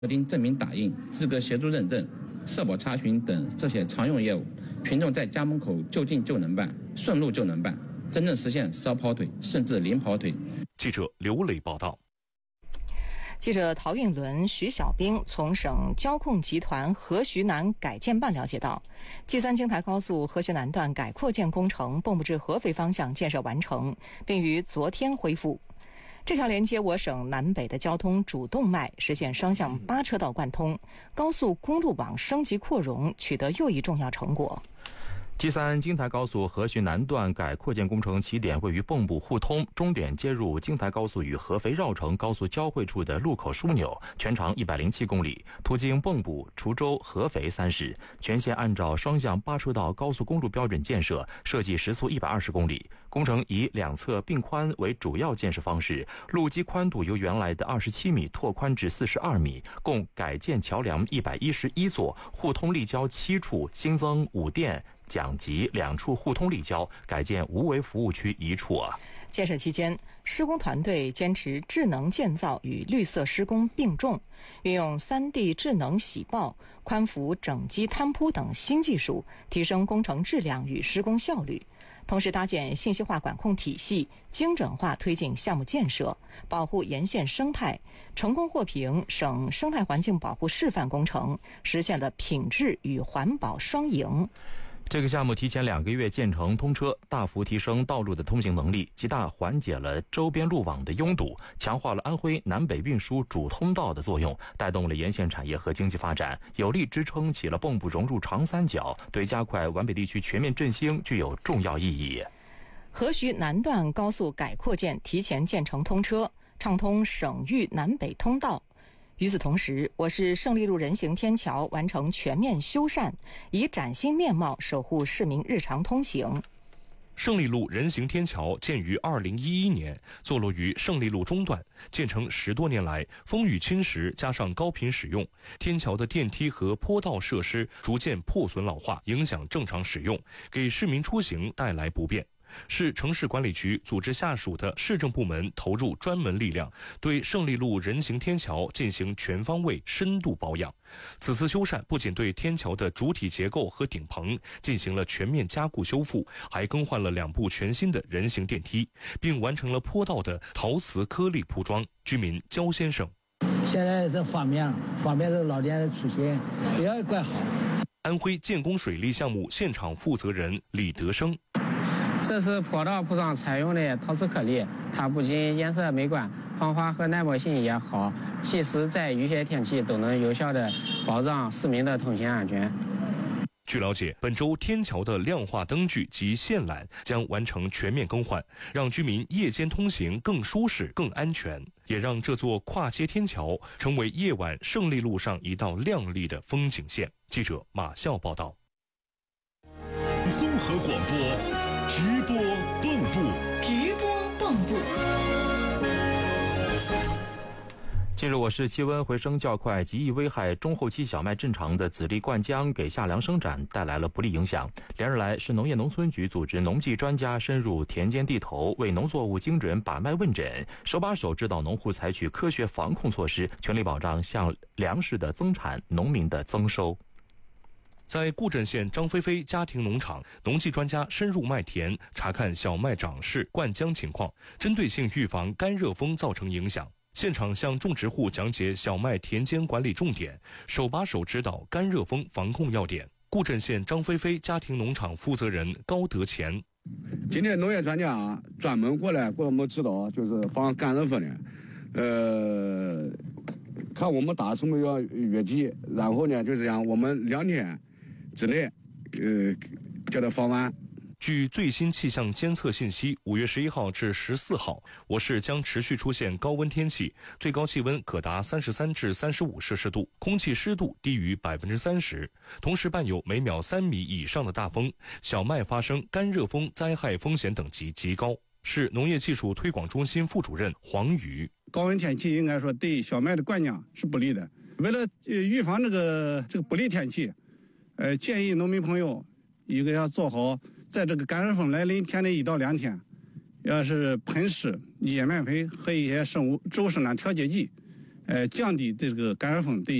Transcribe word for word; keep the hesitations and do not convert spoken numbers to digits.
核定证明打印、资格协助认证、社保查询等这些常用业务，群众在家门口就近就能办，顺路就能办，真正实现少跑腿甚至零跑腿。 记者刘磊报道。 记者陶运伦、徐小兵从省交控集团河徐南改建办了解到， G 三京台高速河徐南段改扩建工程蚌埠至合肥方向建设完成，并于昨天恢复。这条连接我省南北的交通主动脉实现双向八车道贯通，高速公路网升级扩容取得又一重要成果。 G 三京台高速河徐南段改扩建工程起点位于蚌埠互通，终点接入京台高速与合肥绕城高速交汇处的路口枢纽，全长一百零七公里，途经蚌埠、滁州、合肥三市，全线按照双向八车道高速公路标准建设，设计时速一百二十公里。工程以两侧并宽为主要建设方式，路基宽度由原来的二十七米拓宽至四十二米，共改建桥梁一百一十一座，互通立交七处，新增五电、讲集两处互通立交，改建无为服务区一处啊。 建设期间，施工团队坚持智能建造与绿色施工并重，运用 三 D 智能洗报、宽幅整基摊铺等新技术，提升工程质量与施工效率。同时搭建信息化管控体系，精准化推进项目建设，保护沿线生态，成功获评省生态环境保护示范工程，实现了品质与环保双赢。 这个项目提前两个月建成通车，大幅提升道路的通行能力，极大缓解了周边路网的拥堵，强化了安徽南北运输主通道的作用，带动了沿线产业和经济发展，有力支撑起了蚌埠融入长三角，对加快皖北地区全面振兴具有重要意义。 河徐南段高速改扩建提前建成通车，畅通省域南北通道。与此同时，我市胜利路人行天桥完成全面修缮，以崭新面貌守护市民日常通行。 胜利路人行天桥建于二零一一年，坐落于胜利路中段，建成十多年来，风雨侵蚀加上高频使用，天桥的电梯和坡道设施逐渐破损老化，影响正常使用，给市民出行带来不便。市城市管理局组织下属的市政部门投入专门力量，对胜利路人行天桥进行全方位深度保养。此次修缮不仅对天桥的主体结构和顶棚进行了全面加固修复，还更换了两部全新的人行电梯，并完成了坡道的陶瓷颗粒铺装。居民焦先生： 现在这方便了，方便这老年人出行也要怪好。 安徽建工水利项目现场负责人李德生： 这是坡道铺上采用的陶瓷颗粒，它不仅颜色美观，防滑和耐磨性也好，即使在雨雪天气都能有效的保障市民的通行安全。 据了解，本周天桥的亮化灯具及线缆将完成全面更换，让居民夜间通行更舒适、更安全，也让这座跨街天桥成为夜晚胜利路上一道亮丽的风景线。记者马笑报道。 综合广播。直播蚌埠， 直播蚌埠。 近日，我市气温回升较快，极易危害中后期小麦正常的籽粒灌浆，给夏粮生长带来了不利影响。连日来，市农业农村局组织农技专家深入田间地头，为农作物精准把脉问诊，手把手指导农户采取科学防控措施，全力保障向粮食的增产、农民的增收。 在固镇县张飞飞家庭农场，农技专家深入麦田，查看小麦长势、灌浆情况，针对性预防干热风造成影响。现场向种植户讲解小麦田间管理重点，手把手指导干热风防控要点。固镇县张飞飞家庭农场负责人高德乾： 今天农业专家啊，专门过来给我们指导，就是防干热风的，呃，看我们打什么药药剂，然后呢，就是让我们两天之内，呃，叫它放完。 据最新气象监测信息，五月十一号至十四号，我市将持续出现高温天气，最高气温可达三十三至三十五摄氏度，空气湿度低于百分之三十，同时伴有每秒三米以上的大风，小麦发生干热风灾害风险等级极高。市农业技术推广中心副主任黄宇： 高温天气应该说对小麦的灌浆是不利的。为了预防这个这个不利天气，呃，建议农民朋友一个要做好，在这个干热风来临前的一到两天，要是喷施叶面肥和一些生物植物生长调节剂， 呃降低这个干扰风对